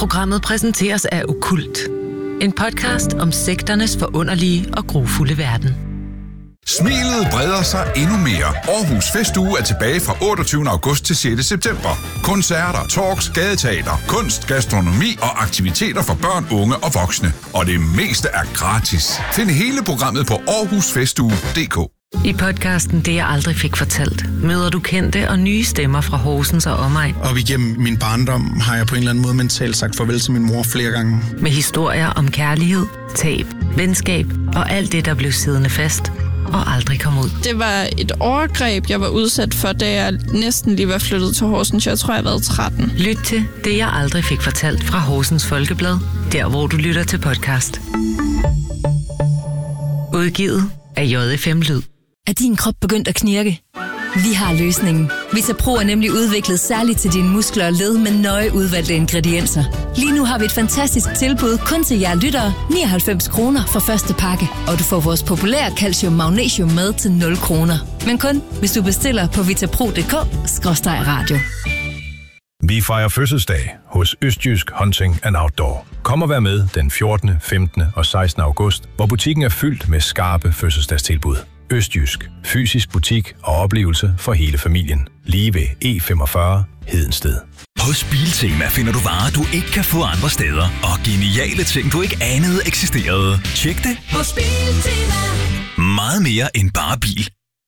Programmet præsenteres af Okkult. En podcast om sekternes forunderlige og grufulde verden. Smilet breder sig endnu mere. Aarhus Festuge er tilbage fra 28. august til 6. september. Koncerter, talks, gadeteater, kunst, gastronomi og aktiviteter for børn, unge og voksne. Og det meste er gratis. Find hele programmet på aarhusfestuge.dk. I podcasten Det jeg aldrig fik fortalt, møder du kendte og nye stemmer fra Horsens og omegn. Op igennem min barndom har jeg på en eller anden måde mentalt sagt farvel til min mor flere gange. Med historier om kærlighed, tab, venskab og alt det, der blev siddende fast og aldrig kom ud. Det var et overgreb, jeg var udsat for, da jeg næsten lige var flyttet til Horsens. Jeg tror, jeg var 13. Lyt til Det jeg aldrig fik fortalt fra Horsens Folkeblad, der hvor du lytter til podcast. Udgivet af JFM Lyd. Er din krop begyndt at knirke? Vi har løsningen. Vitapro er nemlig udviklet særligt til dine muskler og led med nøje udvalgte ingredienser. Lige nu har vi et fantastisk tilbud kun til jer lyttere. 99 kroner for første pakke. Og du får vores populære calcium magnesium med til 0 kroner. Men kun hvis du bestiller på vitapro.dk/radio. Vi fejrer fødselsdag hos Østjysk Hunting and Outdoor. Kom og vær med den 14., 15. og 16. august, hvor butikken er fyldt med skarpe fødselsdagstilbud. Østjysk. Fysisk butik og oplevelse for hele familien. Lige ved E45 Hedensted. Hos Biltema finder du varer, du ikke kan få andre steder. Og geniale ting, du ikke anede eksisterede. Tjek det hos Biltema. Meget mere end bare bil.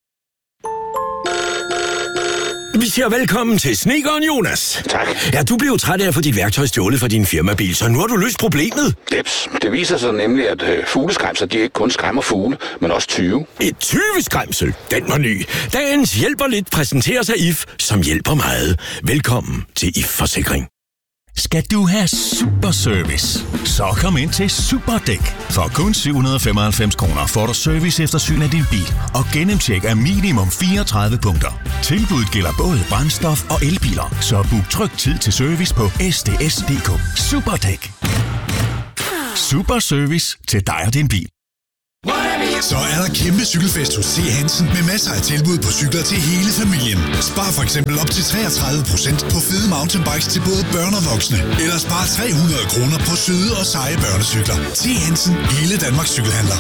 Vi siger velkommen til snedkeren Jonas. Tak. Ja, du blev træt af at få dit værktøj stjålet fra din firmabil, så nu har du løst problemet. Jeps. Det viser sig nemlig, at fugleskræmser, de ikke kun skræmmer fugle, men også tyve. Et tyveskræmsel? Den var ny. Dagens hjælper lidt præsenteres af IF, som hjælper meget. Velkommen til IF Forsikring. Skal du have super service, så kom ind til Superdæk. For kun 795 kroner får du serviceeftersyn af din bil og gennemtjek af minimum 34 punkter. Tilbuddet gælder både brændstof og elbiler, så book tryg tid til service på sds.dk. Superdæk. Super service til dig og din bil. Så er der kæmpe cykelfest hos C. Hansen med masser af tilbud på cykler til hele familien. Spar for eksempel op til 33% på fede mountainbikes til både børn og voksne. Eller spar 300 kroner på søde og seje børnecykler. C. Hansen, hele Danmarks cykelhandler.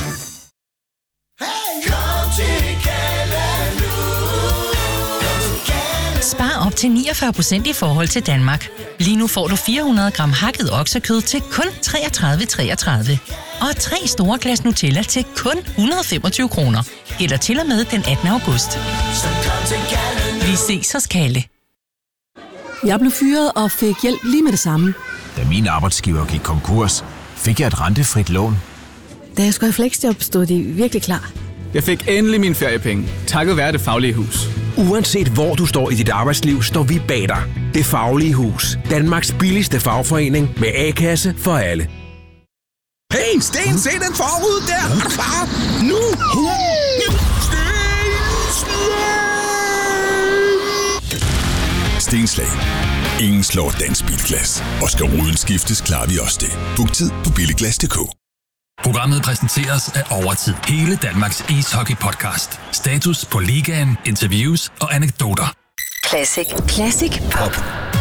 Spar op til 49% i forhold til Danmark. Lige nu får du 400 gram hakket oksekød til kun 33,33. Og 3 store glas Nutella til kun 125 kroner. Gælder til og med den 18. august. Vi ses hos Kalle. Jeg blev fyret og fik hjælp lige med det samme. Da min arbejdsgiver gik konkurs, fik jeg et rentefrit lån. Da jeg skulle have fleksjob, stod de virkelig klar. Jeg fik endelig mine feriepenge, takket være Det Faglige Hus. Uanset hvor du står i dit arbejdsliv, står vi bag dig. Det Faglige Hus. Danmarks billigste fagforening med A-kasse for alle. Hey, Sten, se den forud der! Er du klar? Nu! Stenslag. Ingen slår dansk bilglas. Og skal ruden skiftes, klarer vi også det. Book tid på billiglas.dk. Programmet præsenteres af Overtid. Hele Danmarks ishockey-podcast. Status på ligaen, interviews og anekdoter. Classic. Classic Pop.